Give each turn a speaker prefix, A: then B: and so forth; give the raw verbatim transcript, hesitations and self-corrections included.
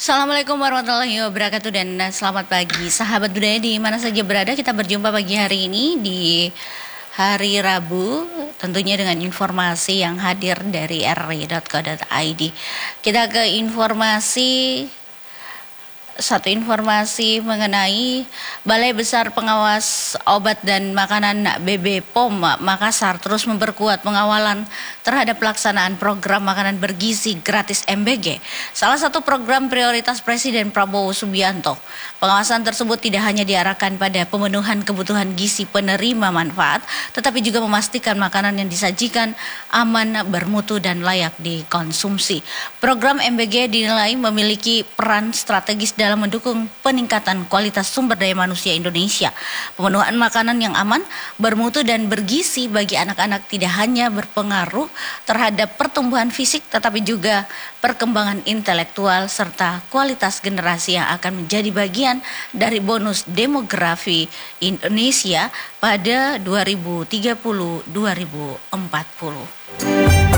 A: Assalamualaikum warahmatullahi wabarakatuh dan selamat pagi sahabat budaya di mana saja berada. Kita berjumpa pagi hari ini di hari Rabu tentunya dengan informasi yang hadir dari r r i dot co dot i d. Kita ke informasi Satu informasi mengenai Balai Besar Pengawas Obat dan Makanan B B P O M Makassar terus memperkuat pengawalan terhadap pelaksanaan program makanan bergizi gratis M B G, salah satu program prioritas Presiden Prabowo Subianto. Pengawasan tersebut tidak hanya diarahkan pada pemenuhan kebutuhan gizi penerima manfaat, tetapi juga memastikan makanan yang disajikan aman, bermutu, dan layak dikonsumsi. Program M B G dinilai memiliki peran strategis dalam mendukung peningkatan kualitas sumber daya manusia Indonesia. Pemenuhan makanan yang aman, bermutu, dan bergizi bagi anak-anak tidak hanya berpengaruh terhadap pertumbuhan fisik, tetapi juga perkembangan intelektual serta kualitas generasi yang akan menjadi bagian dari bonus demografi Indonesia pada dua ribu tiga puluh sampai dua ribu empat puluh.